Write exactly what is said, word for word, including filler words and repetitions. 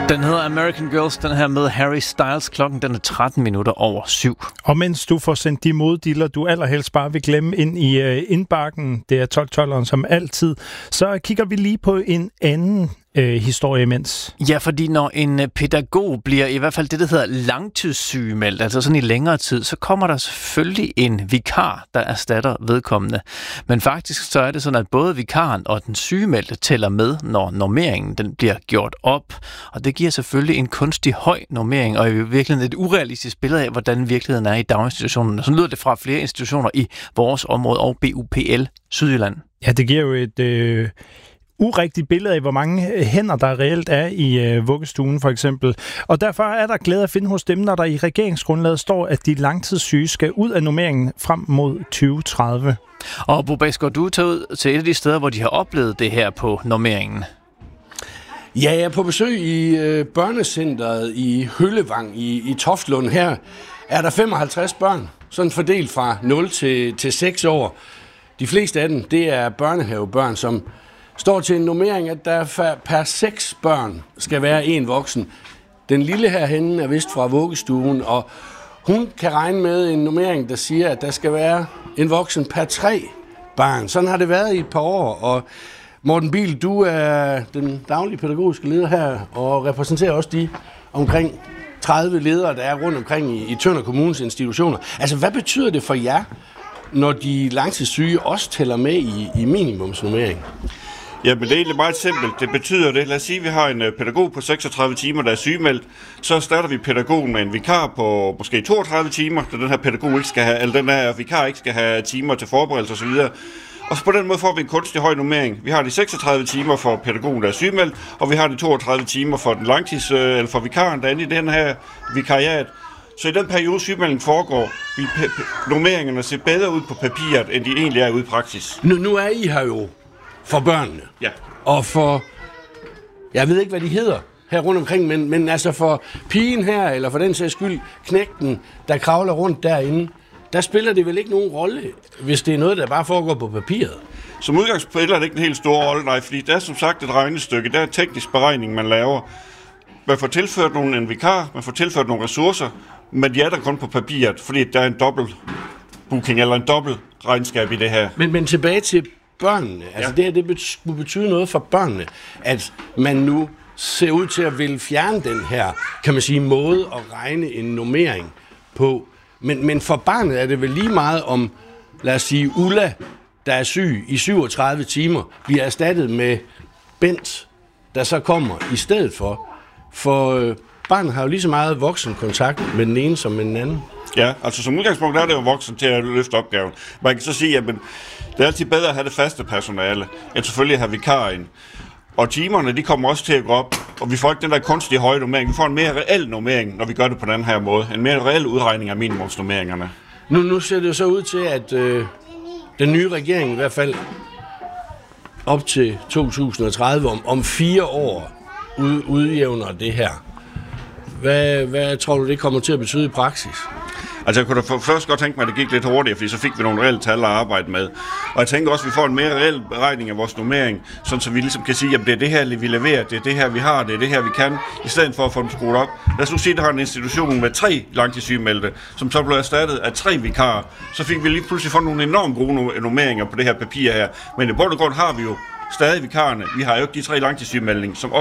Den hedder American Girls, den her med Harry Styles. Klokken den er tretten minutter over syv. Og mens du får sendt de moddiller, du allerhelst bare vil glemme ind i uh, indbakken, det er tolv tolveren som altid, så kigger vi lige på en anden øh, historie imens. Ja, fordi når en pædagog bliver i hvert fald det, der hedder langtidssygemeldt, altså sådan i længere tid, så kommer der selvfølgelig en vikar, der erstatter vedkommende. Men faktisk så er det sådan, at både vikaren og den sygemeldte tæller med, når normeringen den bliver gjort op. Og det giver selvfølgelig en kunstig høj normering, og i virkeligheden et urealistisk billede af, hvordan virkeligheden er i daginstitutionerne. Så lyder det fra flere institutioner i vores område og B U P L Sydjylland. Ja, det giver jo et øh, urigtigt billede af, hvor mange hænder der reelt er i øh, vuggestuen for eksempel. Og derfor er der glæde at finde hos dem, når der i regeringsgrundlaget står, at de langtidssyge skal ud af normeringen frem mod tyve tredive. Og Bobas, går du tager ud til et af de steder, hvor de har oplevet det her på normeringen? Ja, jeg er på besøg i øh, børnecentret i Høllevang i, i Toftlund. Her er der femoghalvtreds børn, sådan fordelt fra nul til, til seks år. De fleste af dem, det er børnehavebørn, som står til en normering, at der per seks børn skal være en voksen. Den lille herhenne er vist fra vuggestuen, og hun kan regne med en normering, der siger, at der skal være en voksen per tre barn. Sådan har det været i et par år, og Morten Biel, du er den daglige pædagogiske leder her, og repræsenterer også de omkring tredive ledere, der er rundt omkring i, i Tønder Kommunes institutioner. Altså, hvad betyder det for jer, når de langtidssyge også tæller med i, i minimumsnormering? Jamen, det er egentlig meget simpelt. Det betyder det. Lad os sige, at vi har en pædagog på seksogtredive timer, der er sygemeldt. Så starter vi pædagogen med en vikar på måske toogtredive timer, da den her pædagog ikke skal have, eller den her vikar ikke skal have timer til forberedelse osv. Og så på den måde får vi en kunstig høj normering. Vi har de seksogtredive timer for pædagogen, der er sygemeldt, og vi har de toogtredive timer for den langtids, eller for vikaren, der er inde i den her vikariat. Så i den periode, sygemeldingen foregår, vil normeringerne se bedre ud på papiret, end de egentlig er ude i praksis. Nu, nu er I her jo for børnene. Ja. Og for, jeg ved ikke, hvad de hedder her rundt omkring, men, men altså for pigen her, eller for den sags skyld, knægten, der kravler rundt derinde, der spiller det vel ikke nogen rolle, hvis det er noget, der bare foregår på papiret? Som udgangspunkt spiller det ikke en helt stor rolle, nej, fordi der er som sagt et regnestykke, der er en teknisk beregning, man laver. Man får tilført nogle en vikar, man får tilført nogle ressourcer, men de er der kun på papiret, fordi der er en dobbelt booking eller en dobbelt regnskab i det her. Men, men tilbage til børnene. Altså ja. Det her, det skulle betyde noget for børnene, at man nu ser ud til at ville fjerne den her, kan man sige, måde at regne en normering på. Men, men for barnet er det vel lige meget om, lad os sige, Ulla, der er syg i syvogtredive timer, bliver erstattet med Bent, der så kommer i stedet for. For øh, barnet har jo lige så meget voksenkontakt med den ene som med den anden. Ja, altså som udgangspunkt er det jo voksen til at løfte opgaven. Man kan så sige, at det er altid bedre at have det faste personale, end selvfølgelig at have vikaren. Og timerne, de kommer også til at gå op, og vi får ikke den der kunstige høje normering. Vi får en mere reel normering, når vi gør det på den her måde. En mere reel udregning af minimumsnormeringerne. Nu, nu ser det jo så ud til, at øh, den nye regering i hvert fald op til to tusind og tredive, om, om fire år, ud, udjævner det her. Hvad, hvad tror du, det kommer til at betyde i praksis? Altså jeg kunne da først godt tænke mig, at det gik lidt hurtigere, fordi så fik vi nogle reelle tal at arbejde med. Og jeg tænker også, at vi får en mere reel beregning af vores normering, sådan så vi ligesom kan sige, at det er det her, vi leverer, det er det her, vi har, det er det her, vi kan, i stedet for at få dem skruet op. Lad os nu sige, at der har en institution med tre langtidssygemeldte, som så blev erstattet af tre vikarer. Så fik vi lige pludselig fået nogle enormt gode normeringer på det her papir her. Men i bund og grund har vi jo stadig vikarerne. Vi har jo ikke de tre langtidssygemelding, som